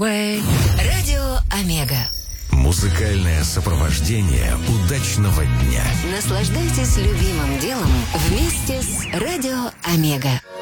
way. Радио Омега. Музыкальное сопровождение удачного дня. Наслаждайтесь любимым делом вместе с Радио Омега.